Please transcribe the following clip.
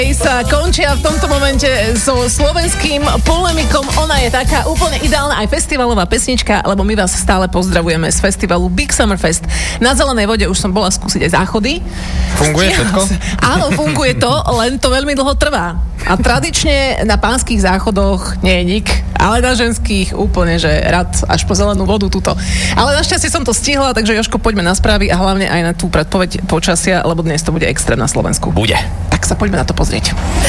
sa končia v tomto momente so slovenským polemikom. Ona je taká úplne ideálna aj festivalová pesnička, lebo my vás stále pozdravujeme z festivalu Big Summer Fest. Na Zelenej vode už som bola skúsiť aj záchody. Funguje všetko? Áno, funguje to, len to veľmi dlho trvá. A tradične na pánskych záchodoch nie je nik, ale na ženských úplne, že rád až po zelenú vodu túto. Ale našťastie som to stihla, takže Jožko, poďme na správy a hlavne aj na tú predpoveď počasia, lebo dnes to bude extrém na Slovensku. Bude. Tak sa poďme na to pozrieť.